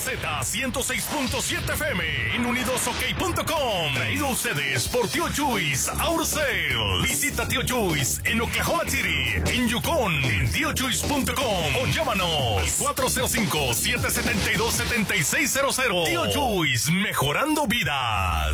Z106.7 FM en unidosok.com. Traído a ustedes por Tío Chuys Auto Sales. Visita Tío Chuys en Oklahoma City, en Yukon, en tiochuys.com o llámanos 405-772-7600. Tío Chuys, mejorando vidas.